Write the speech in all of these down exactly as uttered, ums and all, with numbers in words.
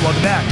Welcome back.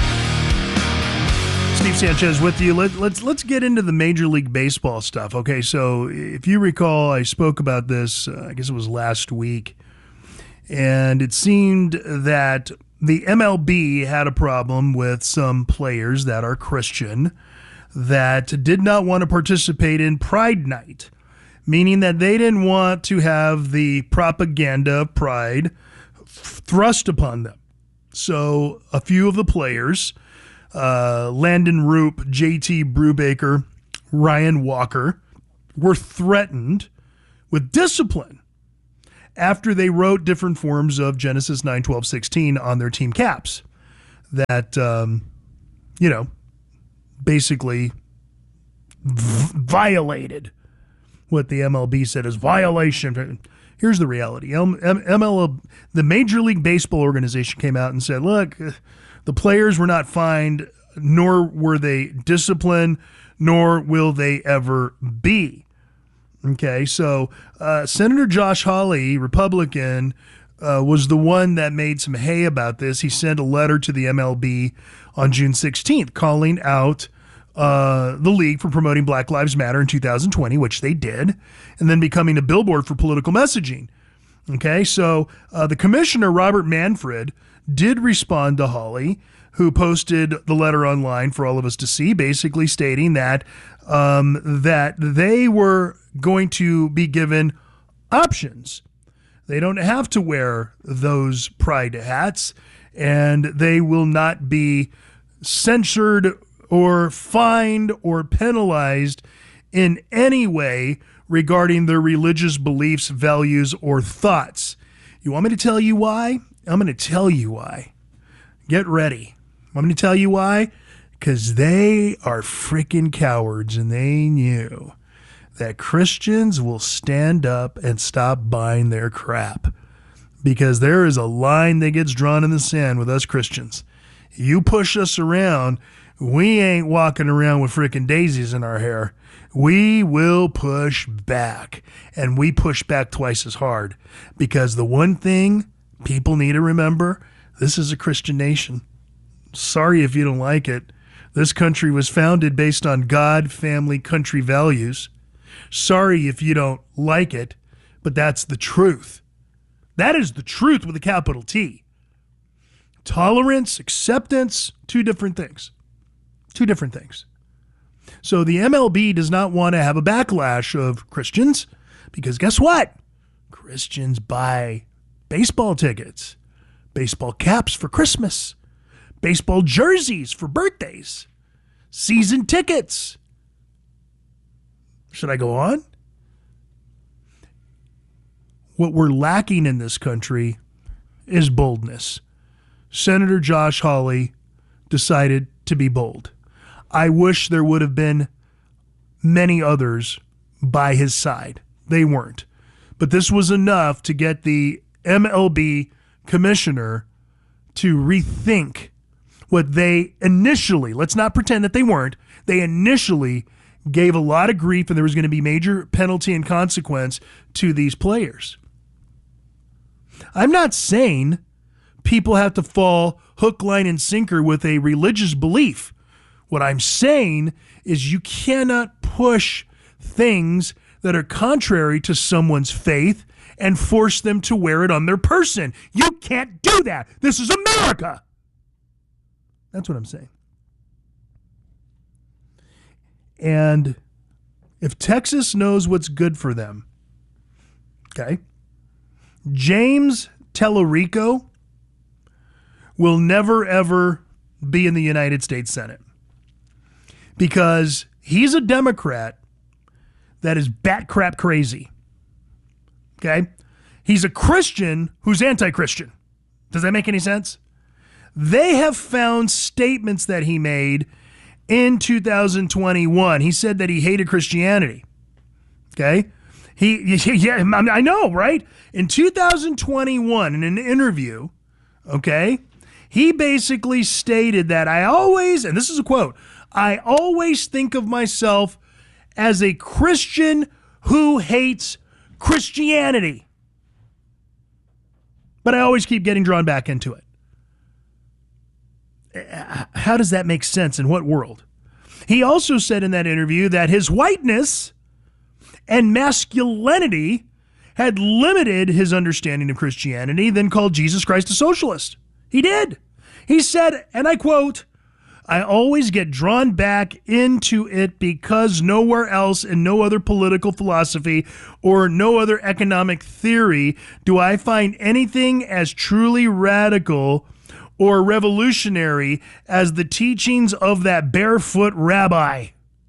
Steve Sanchez with you. Let, let's let's get into the Major League Baseball stuff. Okay, so if you recall, I spoke about this, uh, I guess it was last week, and it seemed that the M L B had a problem with some players that are Christian that did not want to participate in Pride Night, meaning that they didn't want to have the propaganda of Pride thrust upon them. So a few of the players, uh, Landon Roop, J T Brubaker, Ryan Walker, were threatened with discipline after they wrote different forms of Genesis nine twelve sixteen on their team caps that, um, you know, basically v- violated what the M L B said is violation. Here's the reality. M- M- ML, the Major League Baseball organization came out and said, look, the players were not fined, nor were they disciplined, nor will they ever be. Okay, so uh, Senator Josh Hawley, Republican, uh, was the one that made some hay about this. He sent a letter to the M L B on June sixteenth calling out uh, the league for promoting Black Lives Matter in two thousand twenty, which they did, and then becoming a billboard for political messaging. Okay, so uh, the commissioner, Robert Manfred, did respond to Hawley, who posted the letter online for all of us to see, basically stating that um, that they were going to be given options. They don't have to wear those pride hats, and they will not be censored or fined or penalized in any way regarding their religious beliefs, values, or thoughts. You want me to tell you why? I'm going to tell you why. Get ready. I'm going to tell you why. Because they are freaking cowards, and they knew that Christians will stand up and stop buying their crap. Because there is a line that gets drawn in the sand with us Christians. You push us around, we ain't walking around with freaking daisies in our hair. We will push back, and we push back twice as hard. Because the one thing people need to remember, this is a Christian nation. Sorry if you don't like it. This country was founded based on God, family, country values. Sorry if you don't like it, but that's the truth. That is the truth with a capital T. Tolerance, acceptance, two different things. Two different things. So the M L B does not want to have a backlash of Christians because guess what? Christians buy baseball tickets, baseball caps for Christmas, baseball jerseys for birthdays, season tickets. Should I go on? What we're lacking in this country is boldness. Senator Josh Hawley decided to be bold. I wish there would have been many others by his side. They weren't. But this was enough to get the M L B commissioner to rethink what they initially, let's not pretend that they weren't, they initially gave a lot of grief and there was going to be major penalty and consequence to these players. I'm not saying people have to fall hook, line, and sinker with a religious belief. What I'm saying is you cannot push things that are contrary to someone's faith and force them to wear it on their person. You can't do that. This is America. That's what I'm saying. And if Texas knows what's good for them, okay, James Tellerico will never, ever be in the United States Senate because he's a Democrat that is bat crap crazy. Okay? He's a Christian who's anti-Christian. Does that make any sense? They have found statements that he made in two thousand twenty-one. He said that he hated Christianity. Okay? He, yeah, I know, right? In two thousand twenty-one, in an interview, okay, he basically stated that I always, and this is a quote, I always think of myself as a Christian who hates Christianity. But I always keep getting drawn back into it. How does that make sense? In what world? He also said in that interview that his whiteness and masculinity had limited his understanding of Christianity, then called Jesus Christ a socialist. He did. He said, and I quote, "I always get drawn back into it because nowhere else in no other political philosophy or no other economic theory do I find anything as truly radical or revolutionary as the teachings of that barefoot rabbi."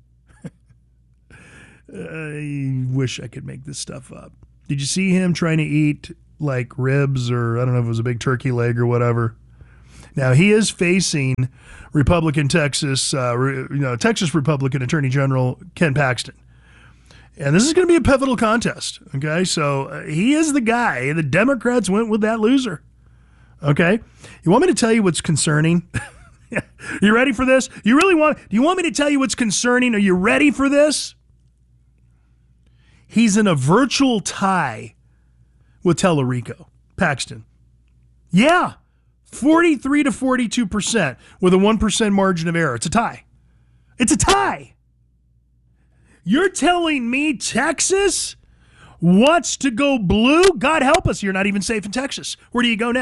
I wish I could make this stuff up. Did you see him trying to eat like ribs, or I don't know if it was a big turkey leg or whatever? Now, he is facing Republican Texas, uh, you know, Texas Republican Attorney General Ken Paxton. And this is going to be a pivotal contest, okay? So uh, he is the guy. The Democrats went with that loser, okay? You want me to tell you what's concerning? You ready for this? You really want, do you want me to tell you what's concerning? Are you ready for this? He's in a virtual tie with Tellerico, Paxton. Yeah, forty-three to forty-two percent with a one percent margin of error. It's a tie. It's a tie. You're telling me Texas wants to go blue? God help us, you're not even safe in Texas. Where do you go next?